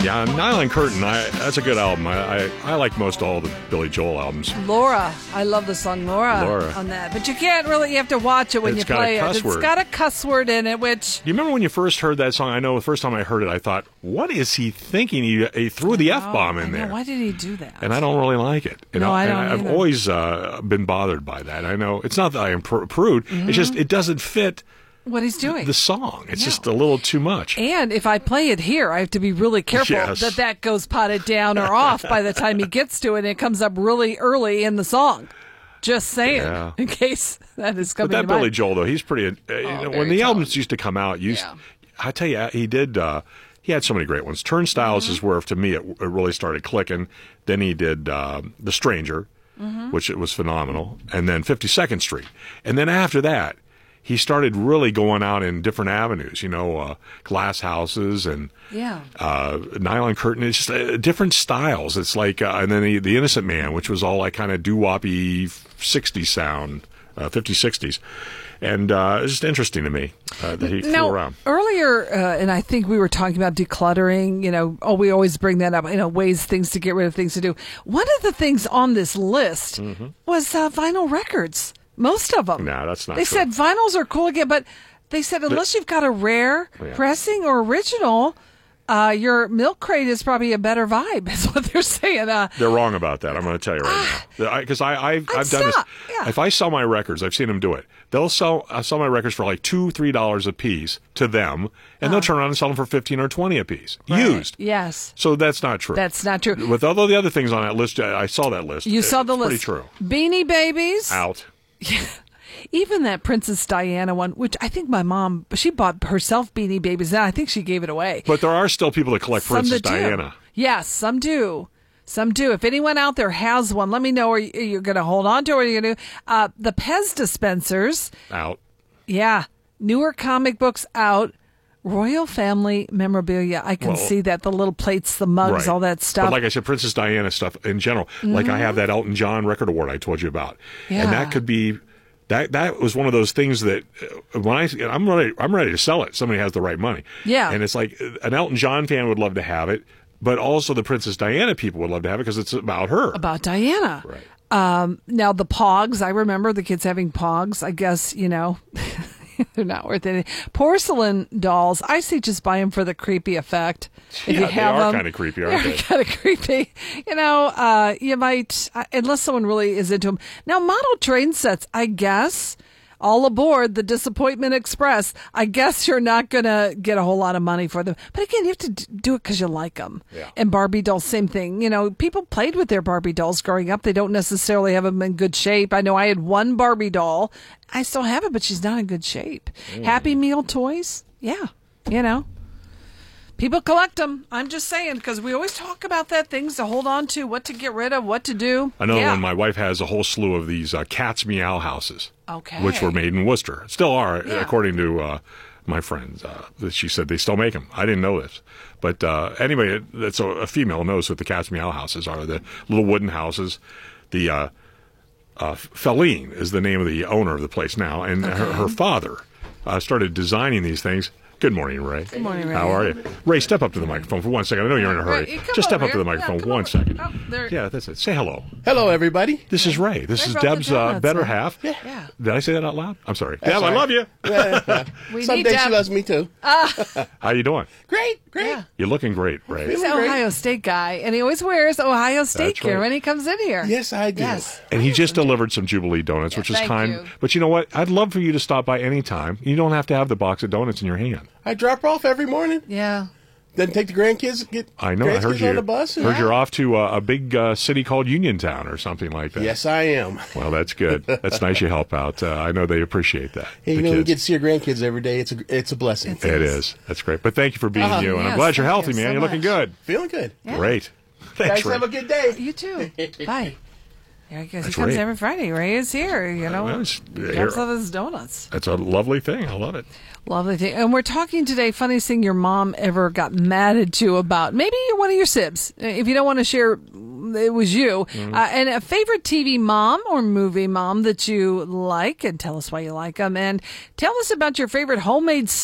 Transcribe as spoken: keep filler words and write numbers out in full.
Yeah, Nylon Curtain, I, that's a good album. I, I, I like most all the Billy Joel albums. Laura. I love the song Laura, Laura. on that. But you can't really, you have to watch it when It's you got a play cuss it. word. It's got a cuss word in it, which... Do you remember when you first heard that song? I know the first time I heard it, I thought, what is he thinking? He, he threw the F-bomb in I know. there. Why did he do that? And I don't really like it. You No, know? I And don't I've either. always uh, been bothered by that. I know it's not that I am pr- prude. Mm-hmm. It's just it doesn't fit What he's doing. the song. It's No. just a little too much. And if I play it here, I have to be really careful Yes. that that goes potted down or off by the time he gets to it, and it comes up really early in the song. Just saying, Yeah. in case that is coming But that to Billy mind. Joel, though, he's pretty. Uh, you know, very when the talented. albums used to come out, used, Yeah. I tell you, he did. Uh, he had so many great ones. Turnstiles Mm-hmm. is where, to me, it, it really started clicking. Then he did uh, The Stranger, Mm-hmm. which it was phenomenal, and then fifty-second Street, and then after that, he started really going out in different avenues. You know, uh, Glass Houses and Yeah. uh, Nylon Curtain. It's just uh, different styles. It's like, uh, and then the, the Innocent Man, which was all like kind of doo-woppy sixties sound, uh, fifties, sixties. And uh, it's just interesting to me uh, that he flew Now, around. earlier, uh, and I think we were talking about decluttering, you know, oh, we always bring that up, you know, ways, things to get rid of, things to do. One of the things on this list was uh, vinyl records. Most of them. No, that's not They true. said vinyls are cool again, but they said unless you've got a rare Yeah. pressing or original, uh, your milk crate is probably a better vibe, is what they're saying. Uh, They're wrong about that. I'm going to tell you right now. Because I, I, I've, I'd I've done stop. this. Yeah. If I sell my records, I've seen them do it. They'll sell uh, sell my records for like two, three dollars a piece to them, and they'll turn around and sell them for fifteen or twenty a piece, used. yes. So that's not true. That's not true. With all the other things on that list, I I saw that list. You saw the It's list. Pretty true. Beanie Babies. Out. Even that Princess Diana one, which I think my mom, she bought herself Beanie Babies, and I think she gave it away. But there are still people that collect Some Princess that do. Diana. Yes, some do. Some do. If anyone out there has one, let me know. Are you, you're going to hold on to it? Or are you going to uh, the Pez dispensers? Out. Yeah, newer comic books out. Royal family memorabilia. I can Well, see that. The little plates, the mugs, Right. all that stuff. But like I said, Princess Diana stuff in general. Like I have that Elton John record award I told you about, Yeah. and that could be that. That was one of those things that uh, when I I'm ready, I'm ready to sell it. Somebody has the right money. Yeah. and it's like uh, an Elton John fan would love to have it, but also the Princess Diana people would love to have it because it's about her. About Diana. Right. Um, now the Pogs, I remember the kids having Pogs. I guess, you know, they're not worth anything. Porcelain dolls, I say just buy them for the creepy effect. If Yeah, you they have are them, kinda creepy, aren't they're they? kind of creepy. You know, uh, you might, uh, unless someone really is into them. Now, model train sets, I guess, all aboard the Disappointment Express. I guess you're not going to get a whole lot of money for them. But again, you have to d- do it because you like them. Yeah. And Barbie dolls, same thing. You know, people played with their Barbie dolls growing up. They don't necessarily have them in good shape. I know I had one Barbie doll. I still have it, but she's not in good shape. Mm. Happy Meal toys? Yeah. You know. People collect them. I'm just saying, because we always talk about that, things to hold on to, what to get rid of, what to do. Another yeah. one, my wife has a whole slew of these uh, Cat's Meow houses, Okay. which were made in Worcester. Still are, Yeah. according to uh, my friends. Uh, that she said they still make them. I didn't know this. But uh, anybody that's a, a female knows what the Cat's Meow houses are. The little wooden houses. The uh, uh, Feline is the name of the owner of the place now. And her, her father uh, started designing these things. Good morning, Ray. Good morning, Ray. How are you? Ray, step up to the microphone for one second. I know you're in a hurry. Ray, come Just step over up to the here. Yeah, microphone come one over. second. Oh, there- Yeah, that's it. Say hello. Hello, everybody. This is Ray. This Ray is brought the Deb's uh, donuts better in. half. Yeah. Did I say that out loud? I'm sorry. That's Deb, I all love you. We Some need days to she have- loves me too. How you doing? Great, great. Yeah. You're looking great, Ray. He's an Ohio State guy, and he always wears Ohio State That's gear right. when he comes in here. Yes, I do. Yes. And he just delivered some Jubilee donuts, Yeah, which is thank kind. you. But you know what? I'd love for you to stop by any time. You don't have to have the box of donuts in your hand. I drop her off every morning. Yeah. Then take the grandkids. Get I know. I heard grandkids you. on the bus. and- Heard you're off to uh, a big uh, city called Uniontown or something like that. Yes, I am. Well, that's good. That's nice you help out. Uh, I know they appreciate that. Hey, you the know, we kids. get to see your grandkids every day. It's a, it's a blessing. It is. That's great. But thank you for being Uh-huh. you, and I'm Yes, glad you're thank healthy, you man. so You're looking much. good. Feeling good. Great. Thanks, Guys, Ray. have a good day. You too. Bye. Yeah, I guess he That's comes Ray. every Friday. Ray is here, you know. Well, it's- He here- comes with his donuts. That's a lovely thing. I love it. Lovely thing. And we're talking today, funniest thing your mom ever got mad at you about. Maybe you're one of your sibs. If you don't want to share, it was you. Mm-hmm. Uh, and a favorite T V mom or movie mom that you like, and tell us why you like them. And tell us about your favorite homemade